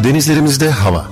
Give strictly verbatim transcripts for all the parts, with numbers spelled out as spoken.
Denizlerimizde hava.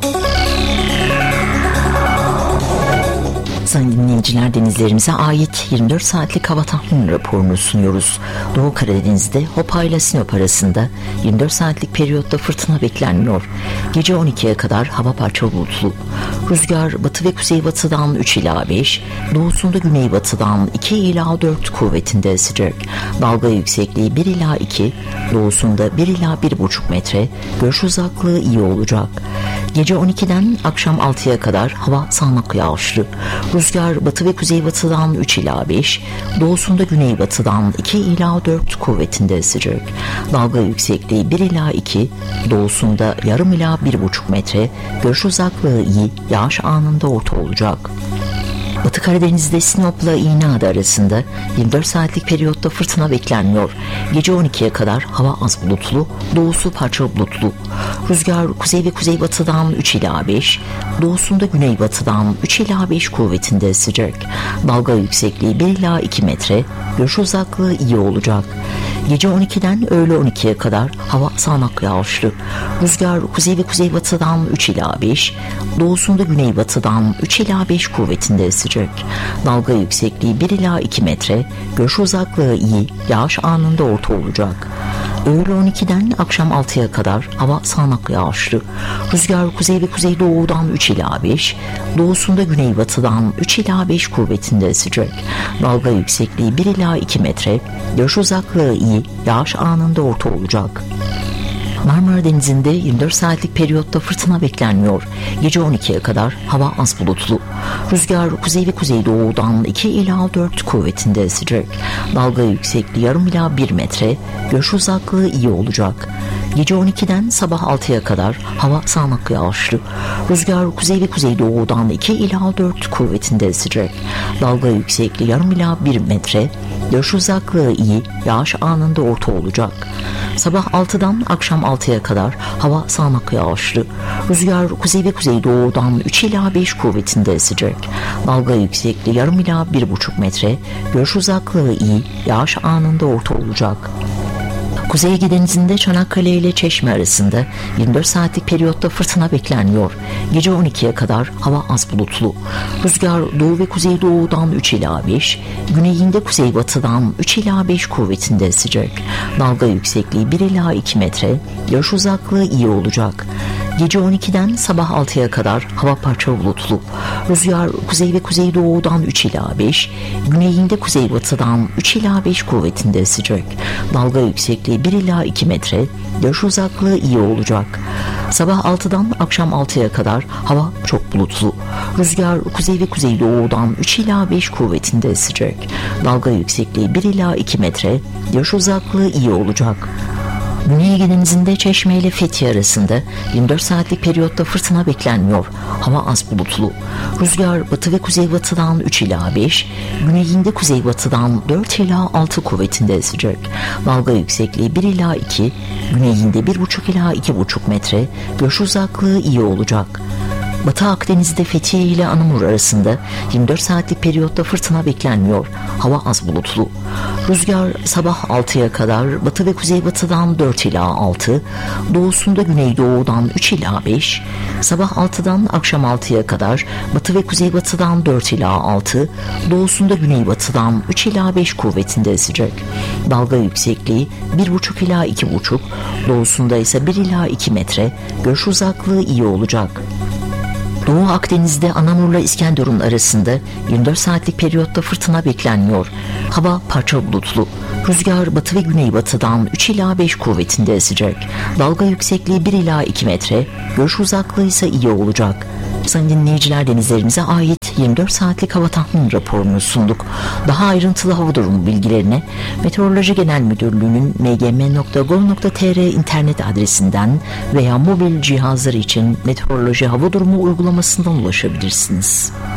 Sayın dinleyiciler, denizlerimize ait yirmi dört saatlik hava tahmini raporunu sunuyoruz. Doğu Karadeniz'de Hopa ile Sinop arasında yirmi dört saatlik periyotta fırtına beklenmiyor. Gece on ikiye kadar hava parçalı bulutlu. Rüzgar batı ve kuzeybatıdan üç ila beş, doğusunda güneybatıdan iki ila dört kuvvetinde esecek. Dalga yüksekliği bir ila iki, doğusunda bir ila bir buçuk metre, görüş uzaklığı iyi olacak. Gece on ikiden akşam altıya kadar hava sağanak yağışlı. Rüzgar batı ve kuzeybatıdan üç ila beş, doğusunda güneybatıdan iki ila dört kuvvetinde esecek. Dalga yüksekliği bir ila iki, doğusunda yarım ila bir buçuk metre, görüş uzaklığı iyi, yağış anında orta olacak. Batı Karadeniz'de Sinop'la İğneada arasında yirmi dört saatlik periyotta fırtına beklenmiyor. Gece on ikiye kadar hava az bulutlu, doğusu parçalı bulutlu. Rüzgar kuzey ve kuzeybatıdan üç ila beş, doğusunda güneybatıdan üç ila beş kuvvetinde esecek. Dalga yüksekliği bir ila iki metre, görüş uzaklığı iyi olacak. Gece on ikiden öğle on ikiye kadar hava sağanak yağışlı. Rüzgar kuzey ve kuzeybatıdan üç ila beş, doğusunda güneybatıdan üç ila beş kuvvetinde esecek. Dalga yüksekliği bir ila iki metre, görüş uzaklığı iyi, yağış anında orta olacak. Öğle on ikiden akşam altıya kadar hava sağanak yağışlı. Rüzgar kuzey ve kuzeydoğudan üç ila beş, doğusunda güneybatıdan üç ila beş kuvvetinde esecek. Dalga yüksekliği bir ila iki metre, görüş uzaklığı iyi, yağış anında orta olacak. Marmara Denizi'nde yirmi dört saatlik periyotta fırtına beklenmiyor. Gece on ikiye kadar hava az bulutlu. Rüzgar kuzey ve kuzeydoğudan iki ila dört kuvvetinde esecek. Dalga yüksekliği yarım ila bir metre, görüş uzaklığı iyi olacak. Gece on ikiden sabah altıya kadar hava sağanak yağışlı. Rüzgar kuzey ve kuzeydoğudan iki ila dört kuvvetinde esecek. Dalga yüksekliği yarım ila bir metre, görüş uzaklığı iyi, yağış anında orta olacak. Sabah altıdan akşam altıya kadar hava sağanak yağışlı. Rüzgar kuzey ve kuzeydoğudan üç ila beş kuvvetinde esecek. Dalga yüksekliği yarım ila bir buçuk metre, görüş uzaklığı iyi, yağış anında orta olacak. Kuzey Ege Denizi'nde Çanakkale ile Çeşme arasında yirmi dört saatlik periyotta fırtına beklenmiyor. Gece on ikiye kadar hava az bulutlu. Rüzgar doğu ve kuzeydoğudan üç ila beş, güneyinde kuzeybatıdan üç ila beş kuvvetinde esecek. Dalga yüksekliği bir ila iki metre, görüş uzaklığı iyi olacak. Gece on ikiden sabah altıya kadar hava parçalı bulutlu. Rüzgar kuzey ve kuzeydoğudan üç ila beş, güneyinde kuzeybatıdan üç ila beş kuvvetinde esecek. Dalga yüksekliği bir ila iki metre, görüş uzaklığı iyi olacak. Sabah altıdan akşam altıya kadar hava çok bulutlu. Rüzgar kuzey ve kuzeydoğudan üç ila beş kuvvetinde esecek. Dalga yüksekliği bir ila iki metre, görüş uzaklığı iyi olacak. Güney Ege Denizi'nde Çeşme ile Fethiye arasında yirmi dört saatlik periyotta fırtına beklenmiyor. Hava az bulutlu. Rüzgar batı ve kuzeybatıdan üç ila beş, güneyinde kuzeybatıdan dört ila altı kuvvetinde esecek. Dalga yüksekliği bir ila iki, güneyinde bir buçuk ila iki buçuk metre, görüş uzaklığı iyi olacak. Batı Akdeniz'de Fethiye ile Anamur arasında yirmi dört saatlik periyotta fırtına beklenmiyor. Hava az bulutlu. Rüzgar sabah altıya kadar batı ve kuzeybatıdan dört ila altı, doğusunda güneydoğudan üç ila beş, sabah altıdan akşam altıya kadar batı ve kuzeybatıdan dört ila altı, doğusunda güneybatıdan üç ila beş kuvvetinde esecek. Dalga yüksekliği bir buçuk ila iki buçuk, doğusunda ise bir ila iki metre, görüş uzaklığı iyi olacak. Doğu Akdeniz'de Anamur'la İskenderun arasında yirmi dört saatlik periyotta fırtına beklenmiyor. Hava parçalı bulutlu. Rüzgar batı ve güneybatıdan üç ila beş kuvvetinde esecek. Dalga yüksekliği bir ila iki metre, görüş uzaklığı ise iyi olacak. Sayın dinleyiciler, denizlerimize ait yirmi dört saatlik hava tahmini raporunu sunduk. Daha ayrıntılı hava durumu bilgilerine Meteoroloji Genel Müdürlüğü'nün m g m nokta gov nokta t r internet adresinden veya mobil cihazları için meteoroloji hava durumu uygulamasından ulaşabilirsiniz.